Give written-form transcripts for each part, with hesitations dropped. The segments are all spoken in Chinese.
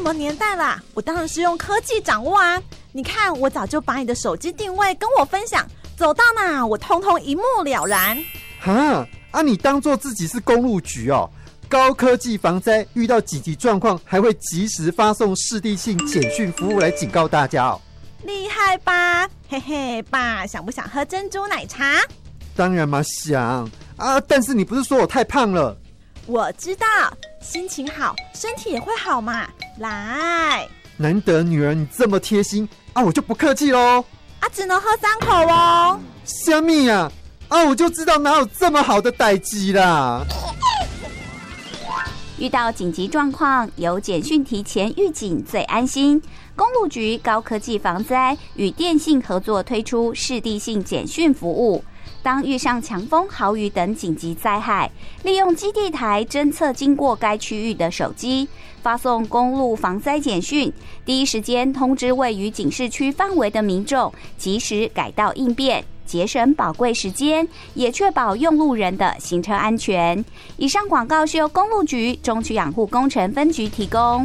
么年代啦？我当然是用科技掌握啊！你看，我早就把你的手机定位跟我分享，走到哪我通通一目了然。 哈啊！你当作自己是公路局哦？高科技防灾，遇到紧急状况还会及时发送视地性简讯服务来警告大家哦。 厉害吧？嘿嘿，爸，想不想喝珍珠奶茶？ 当然嘛，想啊！但是你不是说我太胖了？ 我知道，心情好，身体也会好嘛。来， 难得女儿你这么贴心啊，我就不客气咯。 啊，只能喝3口哦。 虾米啊？啊，我就知道哪有这么好的代志啦。 遇到紧急状况，有简讯提前预警最安心。公路局高科技防灾与电信合作推出视地性简讯服务。当遇上强风、豪雨等紧急灾害，利用基地台侦测经过该区域的手机，发送公路防灾简讯，第一时间通知位于警示区范围的民众，及时改道应变，节省宝贵时间，也确保用路人的行车安全。以上广告是由公路局中区养护工程分局提供。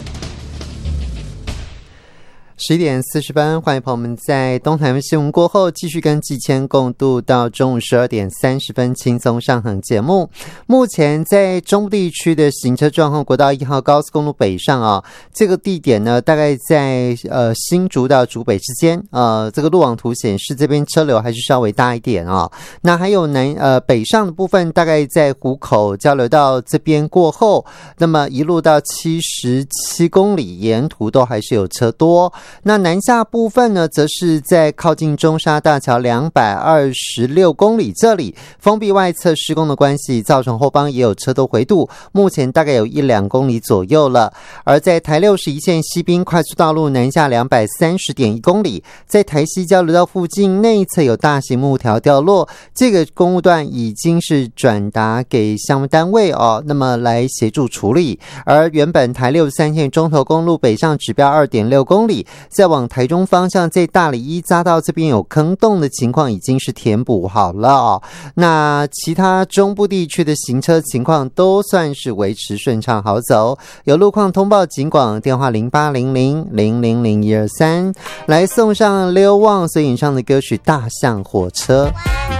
11点40分，欢迎朋友们在东台湾新闻过后继续跟季谦共度到中午12点30分轻松上行节目。目前在中部地区的行车状况，国道1号高速公路北上啊，这个地点呢大概在新竹到竹北之间，这个路网图显示这边车流还是稍微大一点啊。那还有北上的部分，大概在湖口交流道这边过后，那么一路到77公里，沿途都还是有车多。那南下部分呢，则是在靠近中沙大桥226公里这里，封闭外侧施工的关系，造成后方也有车多回堵，目前大概有1-2公里左右了。而在台61线西滨快速道路南下230.1公里，在台西交流道附近内侧有大型木条掉落，这个公路段已经是转达给项目单位那么来协助处理。而原本台63线中投公路北上指标2.6公里，再往台中方向，在大里一匝道这边有坑洞的情况已经是填补好了那其他中部地区的行车情况都算是维持顺畅好走。有路况通报警广电话0800-000-123，来送上Leo Wang所演唱的歌曲《大象火车》。